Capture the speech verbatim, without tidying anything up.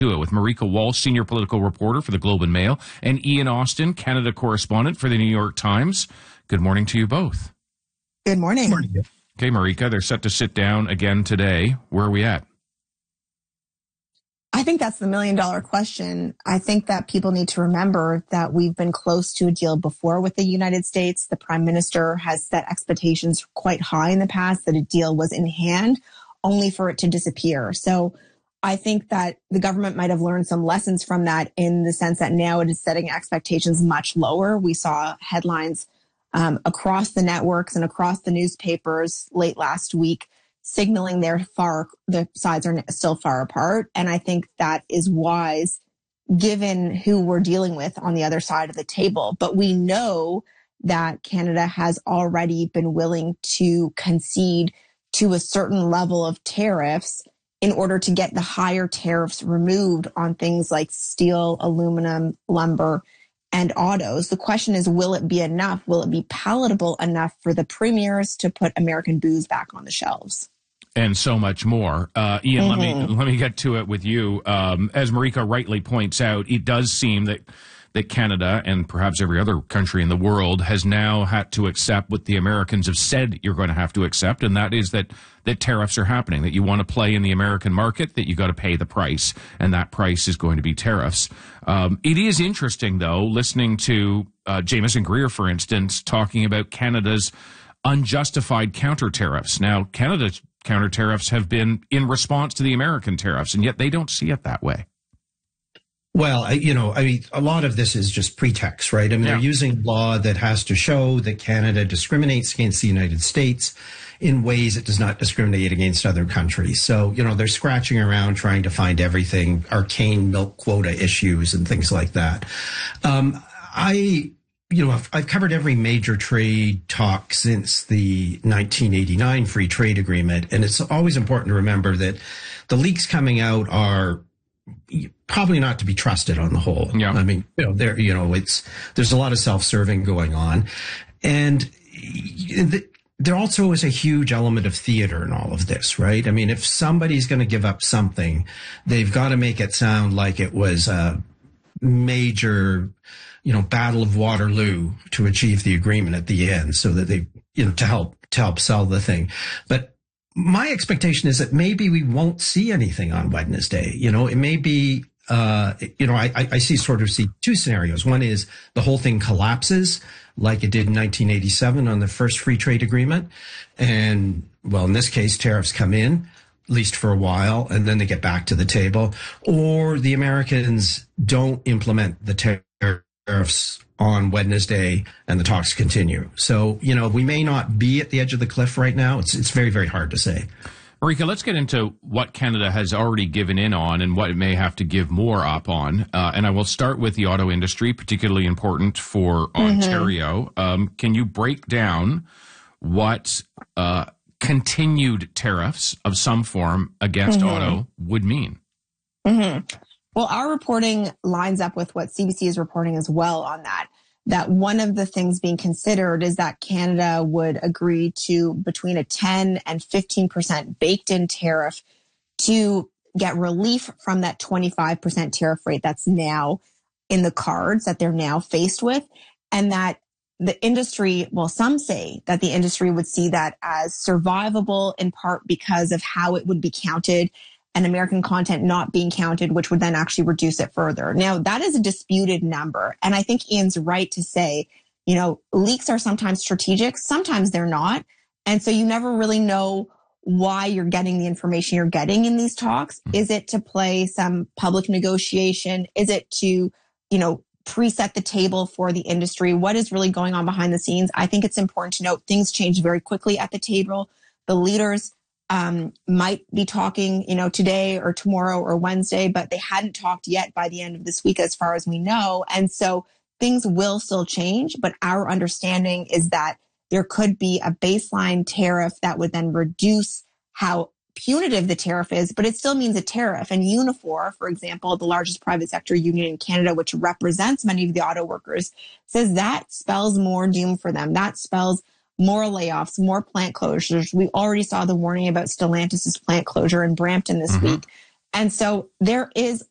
Do it with Marika Walsh, senior political reporter for the Globe and Mail, and Ian Austin, Canada correspondent for the New York Times. Good morning to you both. Good morning. Good morning. Okay, Marika, they're set to sit down again today. Where are we at? I think that's the million dollar question. I think that people need to remember that we've been close to a deal before with the United States. The Prime Minister has set expectations quite high in the past that a deal was in hand, only for it to disappear. So I think that the government might have learned some lessons from that in the sense that now it is setting expectations much lower. We saw headlines um, across the networks and across the newspapers late last week signaling they're far, the sides are still far apart. And I think that is wise given who we're dealing with on the other side of the table. But we know that Canada has already been willing to concede to a certain level of tariffs in order to get the higher tariffs removed on things like steel, aluminum, lumber, and autos. The question is, will it be enough? Will it be palatable enough for the premiers to put American booze back on the shelves? And so much more. Uh, Ian, Mm-hmm. let me let me get to it with you. Um, as Marika rightly points out, it does seem that that Canada and perhaps every other country in the world has now had to accept what the Americans have said you're going to have to accept, and that is that that tariffs are happening, that you want to play in the American market, that you got to pay the price, and that price is going to be tariffs. Um, it is interesting, though, listening to uh, Jameson Greer, for instance, talking about Canada's unjustified counter tariffs. Now, Canada's counter tariffs have been in response to the American tariffs, and yet they don't see it that way. Well, you know, I mean, a lot of this is just pretext, right? I mean, yeah. They're using law that has to show that Canada discriminates against the United States in ways it does not discriminate against other countries. So, you know, they're scratching around trying to find everything, arcane milk quota issues and things like that. Um, I, you know, I've, I've covered every major trade talk since the nineteen eighty-nine Free Trade Agreement. And it's always important to remember that the leaks coming out are probably not to be trusted on the whole. Yeah. I mean, you know, there, you know, it's, there's a lot of self-serving going on. And the, there also is a huge element of theater in all of this, right? I mean, if somebody's going to give up something, they've got to make it sound like it was a major, you know, Battle of Waterloo to achieve the agreement at the end so that they, you know, to help, to help sell the thing. But my expectation is that maybe we won't see anything on Wednesday. You know, it may be, uh, you know, I, I see sort of see two scenarios. One is the whole thing collapses like it did in nineteen eighty-seven on the first free trade agreement. And, well, in this case, tariffs come in, at least for a while, and then they get back to the table. Or the Americans don't implement the tariffs on Wednesday and the talks continue. So, you know, we may not be at the edge of the cliff right now. It's it's very, very hard to say. Marika, let's get into what Canada has already given in on and what it may have to give more up on. Uh, and I will start with the auto industry, particularly important for mm-hmm. Ontario. Um, can you break down what uh, continued tariffs of some form against mm-hmm. auto would mean? Mm-hmm. Well, our reporting lines up with what C B C is reporting as well on that, that one of the things being considered is that Canada would agree to between a ten and fifteen percent baked in tariff to get relief from that twenty-five percent tariff rate that's now in the cards that they're now faced with. And that the industry, well, some say that the industry would see that as survivable in part because of how it would be counted and American content not being counted, which would then actually reduce it further. Now, that is a disputed number. And I think Ian's right to say, you know, leaks are sometimes strategic, sometimes they're not. And so you never really know why you're getting the information you're getting in these talks. Is it to play some public negotiation? Is it to, you know, preset the table for the industry? What is really going on behind the scenes? I think it's important to note things change very quickly at the table. The leaders Um, might be talking, you know, today or tomorrow or Wednesday, but they hadn't talked yet by the end of this week, as far as we know. And so things will still change. But our understanding is that there could be a baseline tariff that would then reduce how punitive the tariff is, but it still means a tariff. And Unifor, for example, the largest private sector union in Canada, which represents many of the auto workers, says that spells more doom for them. That spells more layoffs, more plant closures. We already saw the warning about Stellantis' plant closure in Brampton this mm-hmm. week. And so there is